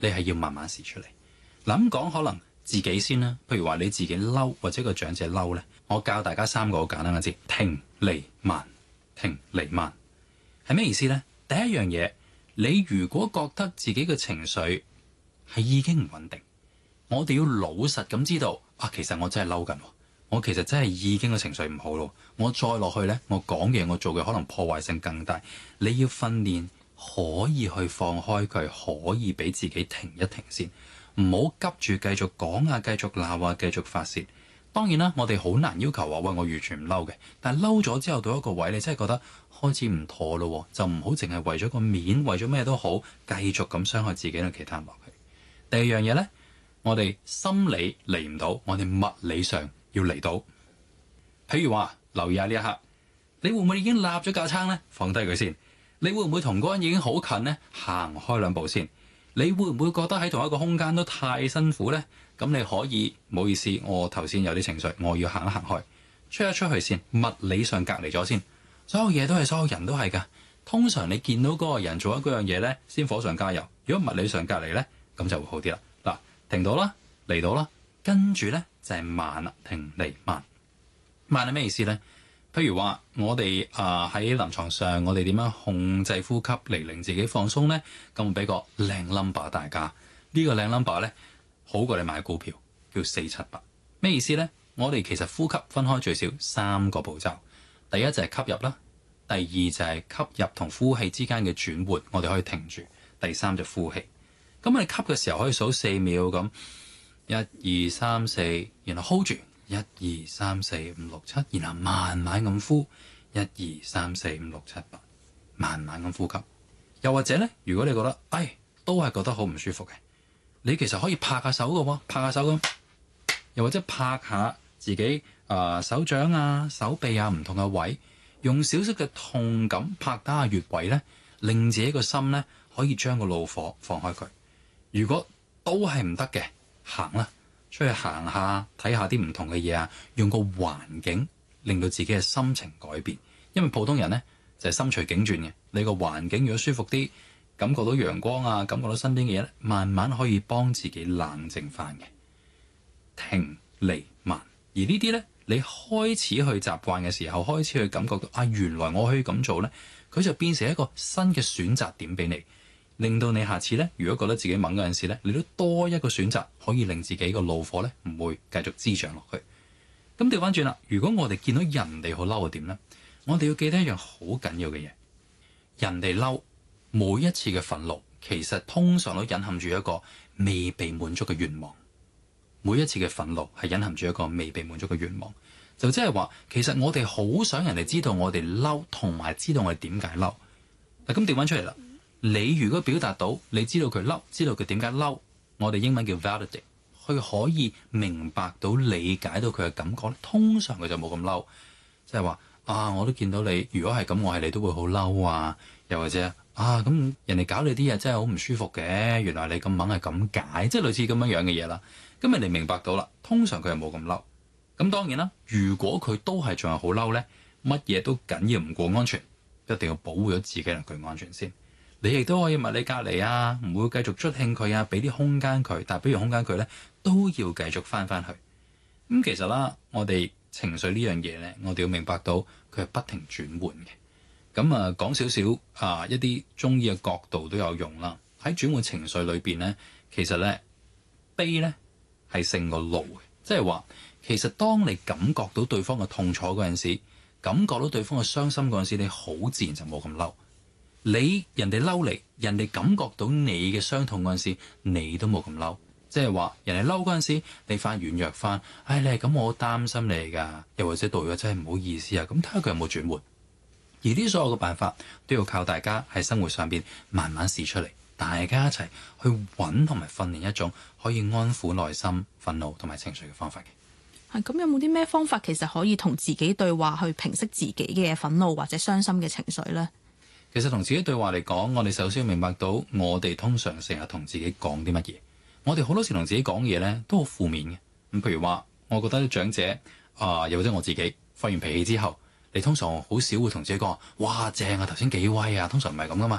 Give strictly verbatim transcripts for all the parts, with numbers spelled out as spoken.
你係要慢慢試出嚟。嗱，咁講可能自己先啦，譬如話你自己嬲或者個長者嬲呢，我教大家三個好簡單嘅字：停、離、慢。停、離、慢係咩意思呢？第一樣嘢，你如果覺得自己嘅情緒係已經唔穩定，我哋要老實咁知道啊，其實我真係嬲緊，我其實真係已經個情緒唔好咯。我再落去呢，我講嘢我做嘅可能破壞性更大。你要訓練可以去放開佢，可以俾自己停一停先，唔好急住繼續講啊，繼續鬧啊，繼續發洩。當然啦，我哋好難要求話喂，我完全唔嬲嘅。但係嬲咗之後到一個位，你真係覺得開始唔妥咯，就唔好淨係為咗個面，為咗咩都好，繼續咁傷害自己同其他人落去。第二樣嘢呢，我哋心理嚟唔到，我哋物理上要嚟到。譬如話，留意下呢一刻，你會唔會已經立咗架撐呢？放低佢先。你會唔會同嗰個人已經好近呢？行開兩步先。你會唔會覺得喺同一個空間都太辛苦呢？咁你可以，唔好意思，我頭先有啲情緒，我要行一行開，出一出去先，物理上隔離咗先。所有嘢都係，所有人都係㗎。通常你見到嗰個人做緊嗰樣嘢呢，先火上加油。如果物理上隔離呢，咁就會好啲啦。嗱，停到啦，嚟到啦，跟住呢，就係慢啦，停、離、慢。慢係咩意思呢？譬如話，我哋啊喺臨床上，我哋點樣控制呼吸嚟令自己放鬆呢？咁我俾個靚 number 大家，呢個靚 number 呢，好過你買股票，叫四七八。咩意思呢？我哋其實呼吸分開最少三個步驟，第一就係吸入啦，第二就係吸入同呼氣之間嘅轉換，我哋可以停住，第三就呼氣。咁我哋吸嘅時候可以數四秒咁，一二三四，然後 hold 住。一二三四五六七，然後慢慢咁呼，一二三四五六七八，慢慢咁呼吸。又或者呢，如果你覺得，哎，都係覺得好唔舒服嘅，你其實可以拍下手嘅喎，拍下手咁，又或者拍下自己啊、呃、手掌啊、手臂啊唔同嘅位，用少少嘅痛感拍打下穴位呢，令自己個心呢可以將個怒火放開佢。如果都係唔得嘅，行啦。出去行下，睇下啲唔同嘅嘢啊，用個環境令到自己嘅心情改變。因為普通人呢，就係、是、心隨境轉嘅，你個環境如果舒服啲，感覺到陽光啊，感覺到身邊嘅嘢咧，慢慢可以幫自己冷靜翻嘅。停、離、慢，而呢啲呢，你開始去習慣嘅時候，開始去感覺到啊，原來我可以咁做呢，佢就變成一個新嘅選擇點俾你。令到你下次咧，如果覺得自己猛嗰陣時咧，你都多一個選擇，可以令自己個怒火咧唔會繼續滋長落去。咁調翻轉啦，如果我哋見到人哋好嬲嘅點咧，我哋要記得一樣好緊要嘅嘢，人哋嬲每一次嘅憤怒，其實通常都隱含住一個未被滿足嘅願望。每一次嘅憤怒係隱含住一個未被滿足嘅願望，就即係話，其實我哋好想人哋知道我哋嬲，同埋知道我哋點解嬲。嗱，咁調翻出嚟啦。你如果表達到你知道佢嬲，知道佢點解嬲，我哋英文叫 validate， 佢可以明白到理解到佢嘅感覺，通常佢就冇咁嬲。即係話啊，我都見到你，如果係咁，我係你都會好嬲啊。又或者啊，咁人哋搞你啲嘢真係好唔舒服嘅，原來你咁猛係咁解，即係類似咁樣樣嘅嘢啦。咁人哋明白到啦，通常佢係冇咁嬲。咁當然啦，如果佢都係仲係好嬲呢，乜嘢都緊要唔過安全，一定要保護咗自己同佢安全先。你亦都可以物理隔離啊，唔會繼續捽興佢啊，俾啲空間佢。但係俾完空間佢咧，都要繼續翻翻去。咁、嗯、其實啦，我哋情緒呢樣嘢咧，我哋要明白到佢係不停轉換嘅。咁、嗯、啊，講少少啊，一啲中醫嘅角度都有用啦。喺轉換情緒裏邊咧，其實咧悲咧係勝過怒嘅，即係話其實當你感覺到對方嘅痛楚嗰陣時，感覺到對方嘅傷心嗰陣時，你好自然就冇咁嬲。你人哋嬲你，人哋感覺到你嘅傷痛嗰陣時，你都冇咁嬲。即係話人哋嬲嗰陣時，你反而軟弱翻。唉、哎，你係咁，我好擔心你㗎。又或者道咗真係唔好意思啊。咁睇下佢有冇轉換。而呢所有嘅辦法都要靠大家喺生活上邊慢慢試出嚟，大家一齊去揾同埋訓練一種可以安撫內心憤怒同埋情緒嘅方法嘅。 係咁，有冇啲咩方法其實可以同自己對話，去平息自己嘅憤怒或者傷心嘅情緒呢？ 其實同自己對話嚟講，我哋首先要明白到，我哋通常成日同自己講啲乜嘢。我哋好多時同自己講嘢咧，都好負面嘅。咁譬如話，我覺得啲長者啊、呃，又或者我自己發完脾氣之後，你通常好少會同自己講：哇，正啊，頭先幾威啊！通常唔係咁噶嘛。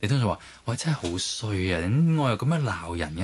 你通常話我真係好衰啊，點我又咁樣鬧人嘅？